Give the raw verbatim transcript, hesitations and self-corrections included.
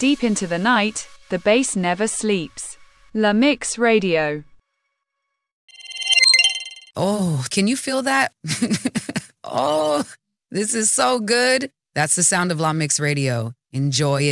Deep into the night, the bass never sleeps. La Mix Radio. Oh, can you feel that? Oh, this is so good. That's the sound of La Mix Radio. Enjoy it.